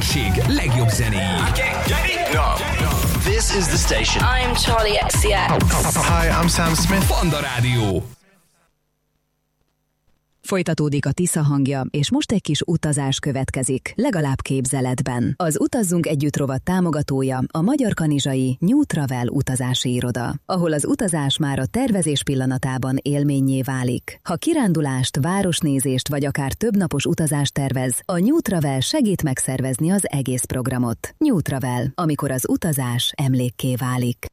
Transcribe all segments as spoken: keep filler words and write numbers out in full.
térség legjobb zenéi. This is the station. I'm Charlie X C X. Hi, I'm Sam Smith. Panda Rádió. Folytatódik a Tisza hangja, és most egy kis utazás következik, legalább képzeletben. Az Utazzunk Együtt rovat támogatója a Magyar Kanizsai New Travel utazási iroda, ahol az utazás már a tervezés pillanatában élménnyé válik. Ha kirándulást, városnézést vagy akár többnapos utazást tervez, a New Travel segít megszervezni az egész programot. New Travel, amikor az utazás emlékké válik.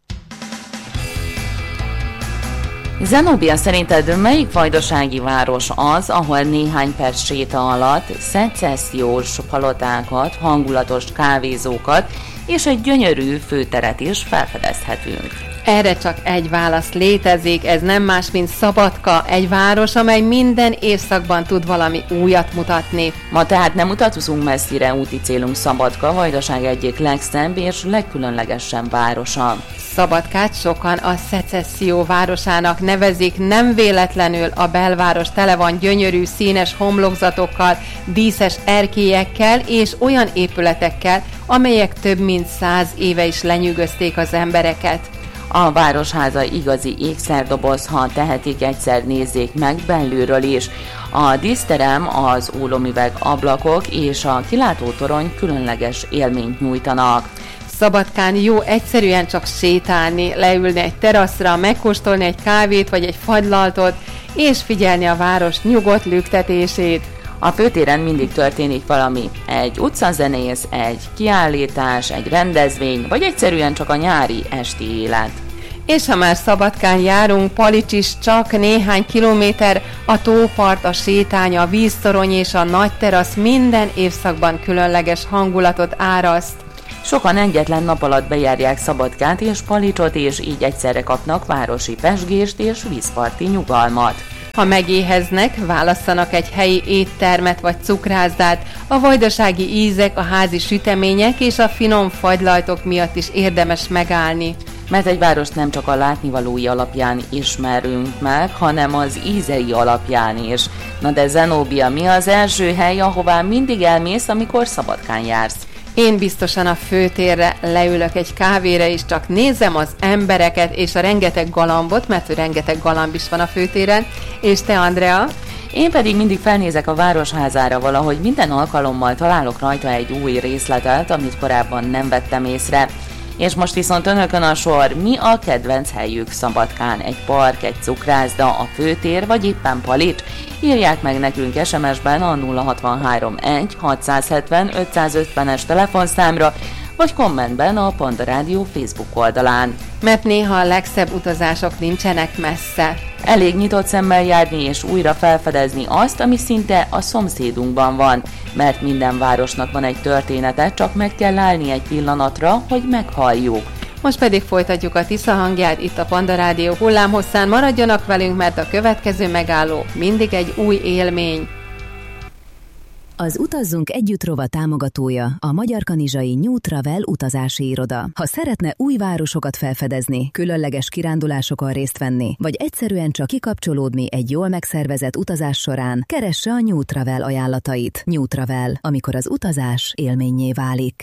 Zenobia, szerinted melyik vajdasági város az, ahol néhány perc séta alatt szecessziós palotákat, hangulatos kávézókat és egy gyönyörű főteret is felfedezhetünk? Erre csak egy válasz létezik, ez nem más, mint Szabadka, egy város, amely minden évszakban tud valami újat mutatni. Ma tehát nem utazunk messzire, úti célunk Szabadka, Vajdaság egyik legszebb és legkülönlegesebb városa. Szabadkát sokan a szecesszió városának nevezik, nem véletlenül a belváros tele van gyönyörű, színes homlokzatokkal, díszes erkélyekkel és olyan épületekkel, amelyek több mint száz éve is lenyűgözték az embereket. A városháza igazi ékszerdoboz, ha tehetik, egyszer nézzék meg belülről is. A díszterem, az ólomüveg ablakok és a kilátótorony különleges élményt nyújtanak. Szabadkán jó egyszerűen csak sétálni, leülni egy teraszra, megkóstolni egy kávét vagy egy fagylaltot, és figyelni a város nyugodt lüktetését. A főtéren mindig történik valami. Egy utcazenész, egy kiállítás, egy rendezvény, vagy egyszerűen csak a nyári esti élet. És ha már Szabadkán járunk, Palics is csak néhány kilométer, a tópart, a sétánya, a víztorony és a nagy terasz minden évszakban különleges hangulatot áraszt. Sokan egyetlen nap alatt bejárják Szabadkát és Palicsot, és így egyszerre kapnak városi pezsgést és vízparti nyugalmat. Ha megéheznek, válasszanak egy helyi éttermet vagy cukrászdát, a vajdasági ízek, a házi sütemények és a finom fagylajtok miatt is érdemes megállni. Mert egy várost nem csak a látnivalói alapján ismerünk meg, hanem az ízei alapján is. Na de Zenobia, mi az első hely, ahová mindig elmész, amikor Szabadkán jársz? Én biztosan a főtérre leülök egy kávére, és csak nézem az embereket és a rengeteg galambot, mert rengeteg galamb is van a főtéren. És te, Andrea? Én pedig mindig felnézek a városházára, valahogy minden alkalommal találok rajta egy új részletet, amit korábban nem vettem észre. És most viszont önökön a sor, mi a kedvenc helyük Szabadkán? Egy park, egy cukrászda, a főtér, vagy éppen Palics? Írják meg nekünk es em es-ben a nulla hatvanhárom egy hatszázhetven ötszázötvenes telefonszámra, vagy kommentben a Panda Rádió Facebook oldalán. Mert néha a legszebb utazások nincsenek messze. Elég nyitott szemmel járni és újra felfedezni azt, ami szinte a szomszédunkban van, mert minden városnak van egy története, csak meg kell állni egy pillanatra, hogy meghalljuk. Most pedig folytatjuk a Tisza hangját itt a Panda Rádió hullámhosszán. Maradjanak velünk, mert a következő megálló mindig egy új élmény. Az Utazzunk Együtt rovat támogatója a Magyar Kanizsai New Travel utazási iroda. Ha szeretne új városokat felfedezni, különleges kirándulásokon részt venni, vagy egyszerűen csak kikapcsolódni egy jól megszervezett utazás során, keresse a New Travel ajánlatait. New Travel, amikor az utazás élménnyé válik.